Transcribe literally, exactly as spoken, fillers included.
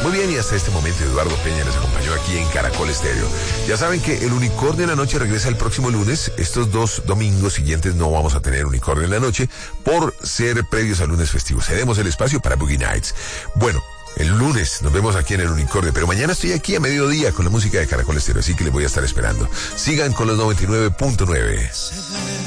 Muy bien, y hasta este momento Eduardo Peña les acompañó aquí en Caracol Estéreo. Ya saben que el Unicornio en la Noche regresa el próximo lunes. Estos dos domingos siguientes no vamos a tener Unicornio en la Noche por ser previos al lunes festivo. Cedemos el espacio para Boogie Nights. Bueno, el lunes nos vemos aquí en el Unicornio, pero mañana estoy aquí a mediodía con la música de Caracol Estéreo, así que les voy a estar esperando. Sigan con los noventa y nueve punto nueve.